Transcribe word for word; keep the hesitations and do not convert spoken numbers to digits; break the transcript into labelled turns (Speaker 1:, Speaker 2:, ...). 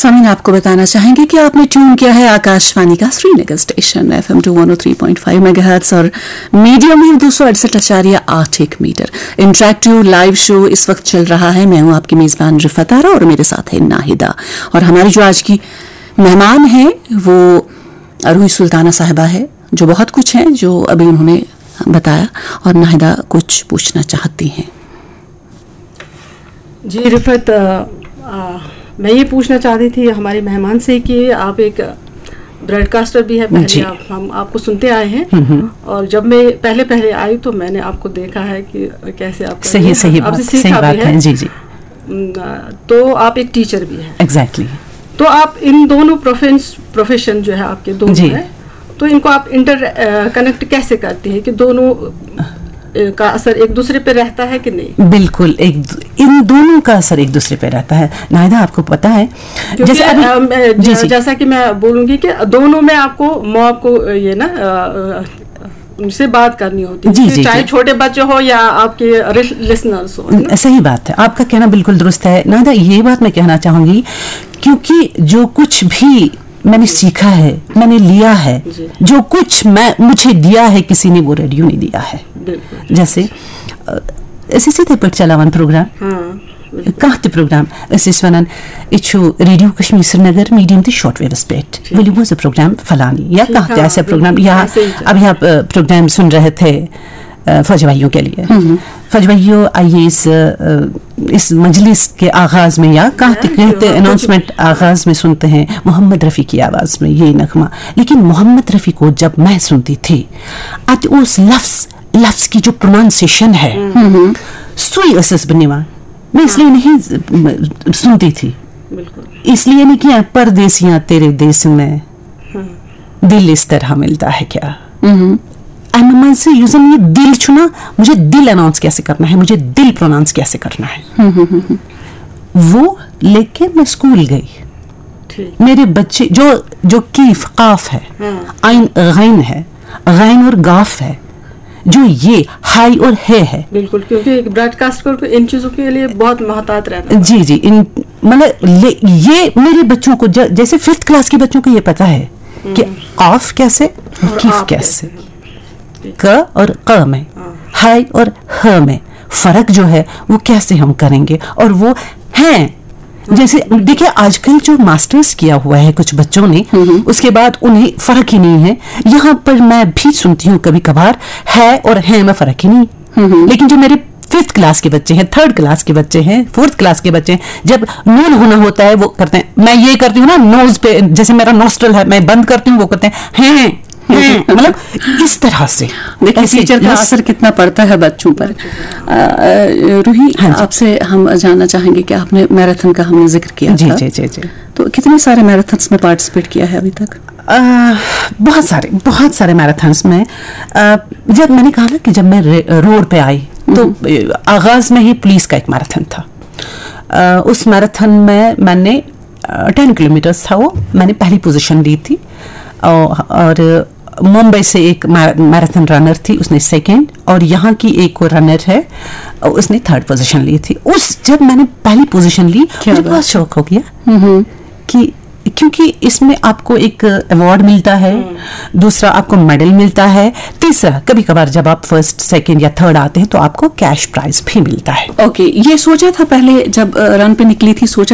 Speaker 1: सामीन, आपको बताना चाहेंगे कि आपने ट्यून किया है आकाशवाणी का Srinagar station F M to one O three point five megahertz और मीडियम वेव दो सौ अड़सठ आचार्य आठ एक मीटर। इंटरैक्टिव लाइव शो इस वक्त चल रहा है। मैं हूं आपकी मेजबान रिफत आरा और मेरे साथ है नाहिदा, और हमारी जो आज की मेहमान है वो रूही सुल्ताना साहिबा है, जो बहुत कुछ है जो अभी उन्होंने बताया, और नाहिदा कुछ पूछना चाहती हैं।
Speaker 2: जी रिफत, आ, आ, मैं ये पूछना चाहती थी हमारे मेहमान से कि आप एक ब्रॉडकास्टर भी है, पहले आप, हम आपको सुनते आए हैं, और जब मैं पहले पहले आई तो मैंने आपको देखा है कि कैसे आप
Speaker 3: सही सही बात, सही बात है, जी जी।
Speaker 2: तो आप एक टीचर भी हैं।
Speaker 3: Exactly exactly.
Speaker 2: तो आप इन दोनों प्रोफेशन जो है आपके दोनों है, तो इनको आप इंटर कनेक्ट कैसे करती हैं कि दोनों का असर एक दूसरे पे रहता है कि नहीं?
Speaker 3: बिल्कुल, एक इन दोनों का असर एक दूसरे पे रहता है। नाहिदा, आपको पता है
Speaker 2: जैसे अभी, आ, ज, ज, जैसा कि मैं बोलूंगी कि दोनों में आपको मॉम को ये ना उनसे बात करनी होती है, जी, जी, चाहे छोटे बच्चे हो या आपके लिसनर्स हो।
Speaker 3: सही बात है, आपका कहना बिल्कुल दुरुस्त है। नाहिदा, ये बात मैं कहना चाहूंगी, क्योंकि जो कुछ भी मैंने सीखा है, मैंने लिया है, जो कुछ मैं मुझे दिया है किसी ने वो रेडियो नहीं दिया है। जैसे एस थे पे चलावन प्रोग्राम कह ते programme one radio Kashmir Srinagar medium थे शॉर्ट वेव स्पेट वो वो प्रोग्राम फलानी या कहते ऐसे प्रोग्राम, या अभी आप प्रोग्राम सुन रहे थे फौज भाइयों के लिए। फौज भाइयों, आइए इस इस मजलिस के आगाज में या कहते कहते अनाउंसमेंट आगाज में सुनते हैं मोहम्मद रफ़ी की आवाज़ में ये नगमा। लेकिन मोहम्मद रफ़ी को जब मैं सुनती थी, आज उस लफ्ज़ लफ्ज़ की जो प्रोनाउंसिएशन है सुई असस बनेवा, मैं इसलिए नहीं सुनती थी, इसलिए नहीं किया परदेसियां तेरे देश में दिल इस तरह मिलता है क्या। मन से यूजन ये दिल छुना, मुझे दिल अनाउंस कैसे करना है, मुझे दिल प्रोनाउंस कैसे करना है, वो लेके मैं स्कूल गई। मेरे बच्चे जो जो कीफ काफ है, आइन गैन है, गैन और गाफ है, जो ये हाई और हे है।
Speaker 2: बिल्कुल, क्योंकि एक ब्रॉडकास्टर को इन चीजों के लिए बहुत महतात रहता है।
Speaker 3: जी जी, इन मतलब ये मेरे बच्चों को जैसे फिफ्थ क्लास के बच्चों को ये पता है कि काफ कैसे और कीफ कैसे, क और क में, हाई और ह में फर्क जो है वो कैसे हम करेंगे। और वो हैं जैसे देखिए आजकल जो मास्टर्स किया हुआ है कुछ बच्चों ने, उसके बाद उन्हें फर्क ही नहीं है। यहाँ पर मैं भी सुनती हूँ कभी कभार है और है में फर्क ही नहीं। लेकिन जो मेरे फिफ्थ क्लास के बच्चे हैं, थर्ड क्लास के बच्चे हैं, फोर्थ क्लास के बच्चे हैं, जब नून होना होता है वो करते हैं, मैं ये करती हूँ ना नोज पे, जैसे मेरा नोस्ट्रल है मैं बंद करती हूँ, वो करते हैं हैं मतलब इस तरह से।
Speaker 1: देखिए टीचर का असर कितना पड़ता है बच्चों पर। रूही, हाँ आपसे हम जानना चाहेंगे कि आपने मैराथन का हमने जिक्र किया
Speaker 3: जी,
Speaker 1: था,
Speaker 3: जी जी जी
Speaker 1: तो कितने सारे मैराथन्स में पार्टिसिपेट किया है अभी तक?
Speaker 3: आ, बहुत सारे बहुत सारे मैराथन्स में। आ, जब मैंने कहा ना कि जब मैं रोड पे आई तो आगाज में ही पुलिस का एक मैराथन था। आ, उस मैराथन में मैंने टेन किलोमीटर्स था, वो मैंने पहली पोजीशन ली थी, और, और मुंबई से एक मैराथन रनर थी, उसने सेकंड, और यहाँ की एक और रनर है उसने थर्ड पोजीशन ली थी। उस जब मैंने पहली पोजीशन ली मुझे बहुत शौक हो गया कि क्योंकि इसमें आपको एक अवार्ड मिलता है, दूसरा आपको मेडल मिलता है, तीसरा कभी कभार जब आप फर्स्ट सेकंड या थर्ड आते हैं तो आपको कैश प्राइज भी मिलता है।
Speaker 1: ओके, ये सोचा था पहले जब रन पे निकली थी, सोचा